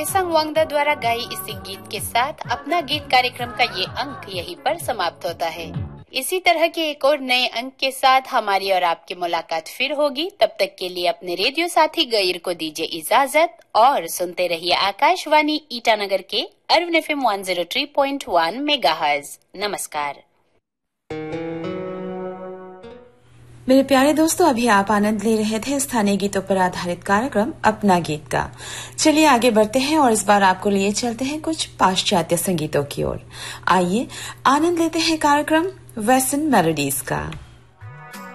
चेसंग वांगदा द्वारा गाई इसी गीत के साथ अपना गीत कार्यक्रम का ये अंक यहीं पर समाप्त होता है। इसी तरह के एक और नए अंक के साथ हमारी और आपकी मुलाकात फिर होगी। तब तक के लिए अपने रेडियो साथी गईर को दीजिए इजाजत और सुनते रहिए आकाशवाणी ईटानगर के अरवन FM 103.1 मेगाहर्ट्ज। नमस्कार। मेरे प्यारे दोस्तों, अभी आप आनंद ले रहे थे स्थानीय गीतों पर आधारित कार्यक्रम अपना गीत का। चलिए आगे बढ़ते हैं और इस बार आपको लिए चलते हैं कुछ पाश्चात्य संगीतों की ओर। आइए आनंद लेते हैं कार्यक्रम वेस्टर्न मेलोडीज का।